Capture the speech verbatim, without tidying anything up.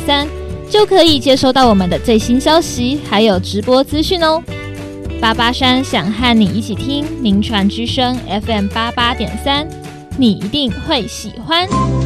三，就可以接收到我们的最新消息，还有直播资讯哦。八八三想和你一起听名传之声 F M 八八点三，你一定会喜欢。